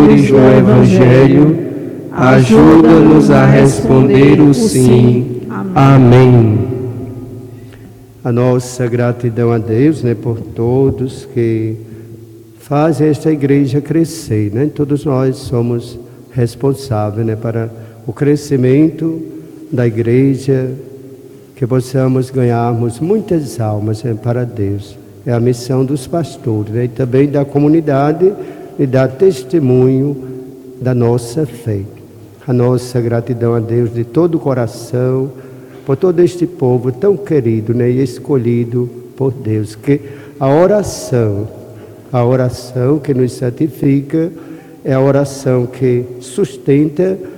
pastores no Evangelho, ajuda-nos a responder o sim. Amém. A nossa gratidão a Deus, por todos que fazem esta igreja crescer, Todos nós somos responsáveis, para o crescimento da igreja, que possamos ganharmos muitas almas, para Deus. É a missão dos pastores, e também da comunidade, e dar testemunho da nossa fé. A nossa gratidão a Deus de todo o coração, por todo este povo tão querido, e escolhido por Deus, que a oração que nos santifica, é a oração que sustenta